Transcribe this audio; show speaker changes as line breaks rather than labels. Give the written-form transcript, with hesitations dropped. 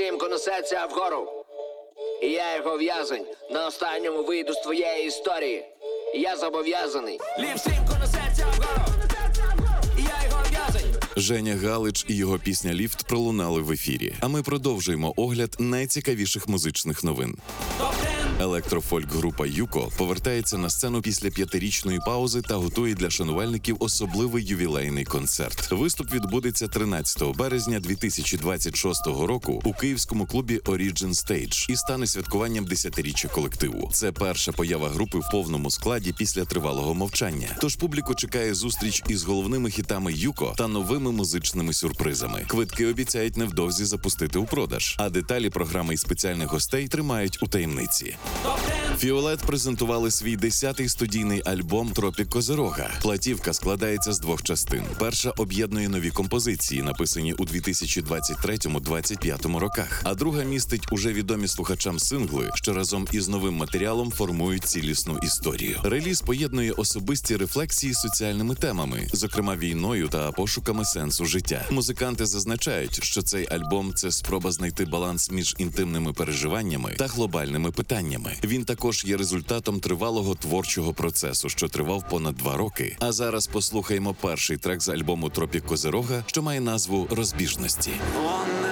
стрімко несеться вгору. І я його в'язень, на останньому вийду з твоєї історії. Я зобов'язаний. Лів стрімко несеться вгору. І я його в'язень.
Женя Галич і його пісня «Ліфт» пролунали в ефірі. А ми продовжуємо огляд найцікавіших музичних новин. Електрофольк-група «Юко» повертається на сцену після 5-річної паузи та готує для шанувальників особливий ювілейний концерт. Виступ відбудеться 13 березня 2026 року у київському клубі Origin Stage і стане святкуванням 10-річчя колективу. Це перша поява групи в повному складі після тривалого мовчання. Тож публіку чекає зустріч із головними хітами «Юко» та новими музичними сюрпризами. Квитки обіцяють невдовзі запустити у продаж, а деталі програми і спеціальних гостей тримають у таємниці. Фіолет презентували свій 10-й студійний альбом «Тропік Козирога». Платівка складається з 2 частин. Перша об'єднує нові композиції, написані у 2023-2025 роках, а друга містить уже відомі слухачам сингли, що разом із новим матеріалом формують цілісну історію. Реліз поєднує особисті рефлексії з соціальними темами, зокрема війною та пошуками сенсу життя. Музиканти зазначають, що цей альбом – це спроба знайти баланс між інтимними переживаннями та глобальними питаннями. Він також є результатом тривалого творчого процесу, що тривав понад 2 роки. А зараз послухаємо перший трек з альбому «Тропік Козирога», що має назву «Розбіжності».
Вони